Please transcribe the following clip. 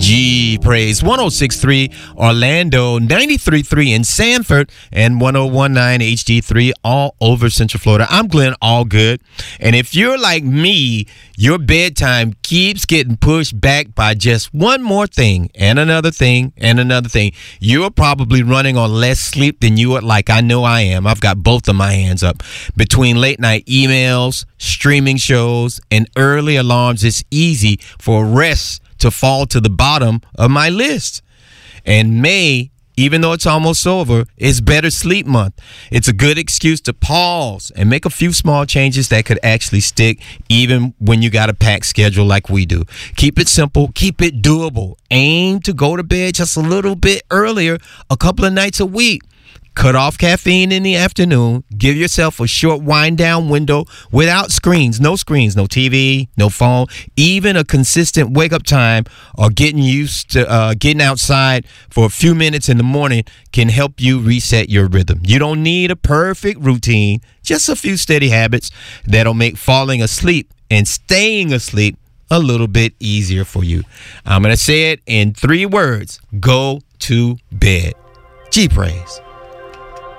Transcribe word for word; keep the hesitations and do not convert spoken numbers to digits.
G Praise one oh six point three Orlando, ninety-three point three in Sanford, and one oh one point nine H D three all over Central Florida. I'm Glenn Allgood. And if you're like me, your bedtime keeps getting pushed back by just one more thing and another thing and another thing. You're probably running on less sleep than you would like. I know I am. I've got both of my hands up. Between late night emails, streaming shows, and early alarms, it's easy for rest to fall to the bottom of my list. And May, even though it's almost over, is Better Sleep Month. It's a good excuse to pause and make a few small changes that could actually stick even when you got a packed schedule like we do. Keep it simple. Keep it doable. Aim to go to bed just a little bit earlier a couple of nights a week. Cut off caffeine in the afternoon. Give yourself a short wind down window without screens. No screens, no T V, no phone. Even a consistent wake up time or getting used to uh, getting outside for a few minutes in the morning can help you reset your rhythm. You don't need a perfect routine, just a few steady habits that'll make falling asleep and staying asleep a little bit easier for you. I'm going to say it in three words. Go to bed. G Praise.